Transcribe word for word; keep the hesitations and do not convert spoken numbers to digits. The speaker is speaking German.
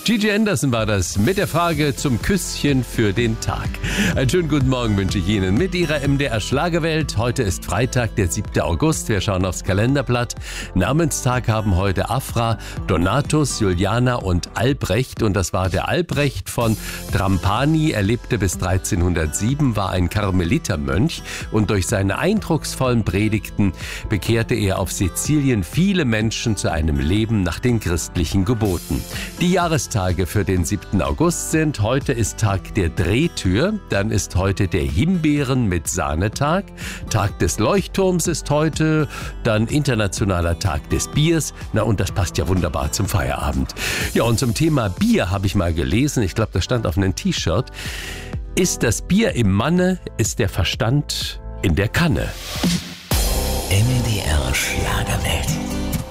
Gigi Anderson war das mit der Frage zum Küsschen für den Tag. Einen schönen guten Morgen wünsche ich Ihnen mit Ihrer M D R Schlagerwelt. Heute ist Freitag, der siebte August. Wir schauen aufs Kalenderblatt. Namenstag haben heute Afra, Donatus, Juliana und Albrecht. Und das war der Albrecht von Trapani. Er lebte bis dreizehnhundertsieben, war ein Karmelitermönch. Und durch seine eindrucksvollen Predigten bekehrte er auf Sizilien viele Menschen zu einem Leben nach den christlichen Geboten. Die Jahrestage für den siebten August sind: heute ist Tag der Drehtür, dann ist heute der Himbeeren mit Sahnetag, Tag des Leuchtturms ist heute, dann internationaler Tag des Biers, na und das passt ja wunderbar zum Feierabend. Ja, und zum Thema Bier habe ich mal gelesen, ich glaube, das stand auf einem T-Shirt: Ist das Bier im Manne, ist der Verstand in der Kanne. M D R Schlagerwelt.